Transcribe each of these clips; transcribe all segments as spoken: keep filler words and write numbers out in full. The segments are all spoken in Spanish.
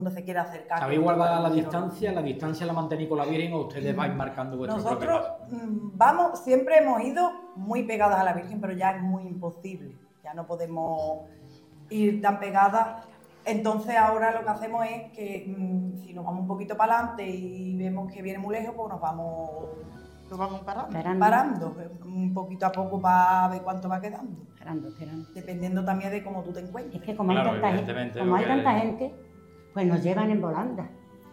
se quiera acercar. ¿Sabéis guardar la distancia? ¿La distancia la mantenéis con la Virgen o ustedes vais marcando vuestro propio Nosotros paso? vamos, siempre hemos ido muy pegadas a la Virgen, pero ya es muy imposible. Ya no podemos ir tan pegadas. Entonces ahora lo que hacemos es que mmm, si nos vamos un poquito para adelante y vemos que viene muy lejos, pues nos vamos, nos vamos parando. parando, parando un poquito a poco para ver cuánto va quedando. Parando, esperando. Dependiendo también de cómo tú te encuentres. Es que como Claro, hay tanta gente, como hay que... tanta gente, pues nos llevan en volanda.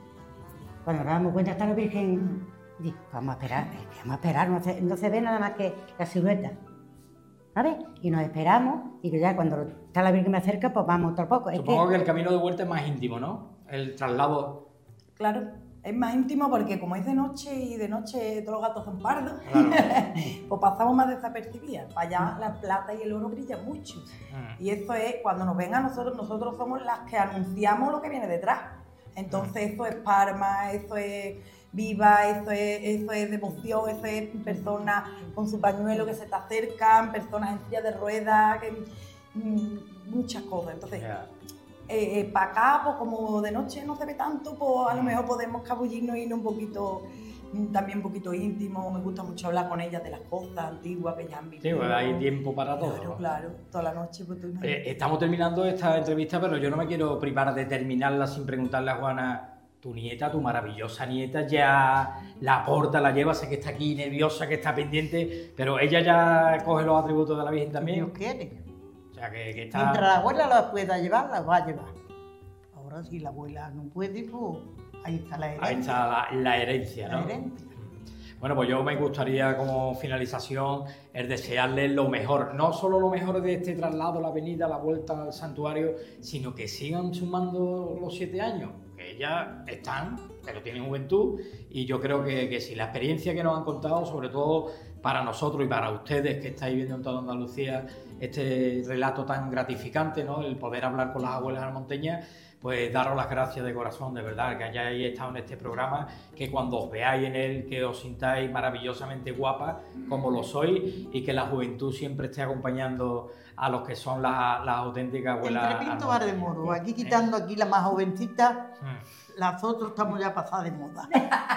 Cuando nos damos cuenta está la Virgen, digo, vamos a esperar, vamos a esperar, no se, no se ve nada más que la silueta. ¿Sabes? Y nos esperamos y ya cuando está la Virgen más cerca, pues vamos otro poco. Supongo es que... que el camino de vuelta es más íntimo, ¿no? El traslado... Claro, es más íntimo porque como es de noche y de noche todos los gatos son pardos, claro. Pues pasamos más desapercibidas. Para allá la plata y el oro brillan mucho. Mm. Y eso es, cuando nos ven a nosotros, nosotros somos las que anunciamos lo que viene detrás. Entonces mm. eso es Parma, eso es... viva, eso es, eso es devoción, eso es personas con su pañuelo que se te acercan, personas en silla de ruedas, que, mmm, muchas cosas. Entonces, yeah. eh, eh, para acá, pues como de noche no se ve tanto, pues a lo mejor podemos cabullirnos y ir un poquito, también un poquito íntimo. Me gusta mucho hablar con ellas de las cosas antiguas que ya han vivido. Sí, pues hay tiempo para todo. Claro, claro, toda la noche. Pues, tú eh, estamos terminando esta entrevista, pero yo no me quiero privar de terminarla sin preguntarle a Juana. Tu nieta, tu maravillosa nieta, ya la porta, la lleva, sé que está aquí nerviosa, que está pendiente, pero ella ya coge los atributos de la Virgen también. Dios quiere. O sea, que, que está... Mientras la abuela la pueda llevar, la va a llevar. Ahora si la abuela no puede, pues ahí está la herencia. Ahí está la, la herencia, ¿no? La herencia. Bueno, pues yo me gustaría como finalización el desearles lo mejor, no solo lo mejor de este traslado, la venida, la vuelta al santuario, sino que sigan sumando los siete años. Que ya están, pero tienen juventud y yo creo que, que si la experiencia que nos han contado, sobre todo para nosotros y para ustedes que estáis viendo en toda Andalucía este relato tan gratificante, ¿no? El poder hablar con las abuelas almonteñas, pues daros las gracias de corazón, de verdad, que hayáis estado en este programa, que cuando os veáis en él, que os sintáis maravillosamente guapas, como lo sois, y que la juventud siempre esté acompañando a los que son las, las auténticas abuelas. Entre Pinto Bar de Moro, aquí quitando aquí la más jovencita, hmm. las otras estamos ya pasadas de moda.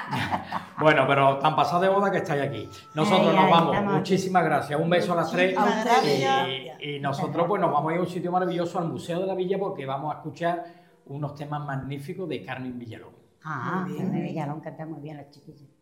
Bueno, pero tan pasadas de moda que estáis aquí. Nosotros ay, nos ay, vamos, estamos... muchísimas gracias, un beso a las tres. Y, y nosotros pues nos vamos a ir a un sitio maravilloso, al Museo de la Villa, porque vamos a escuchar unos temas magníficos de Carmen Villalón. Ah, Carmen Villalón canta muy bien las chiquillas.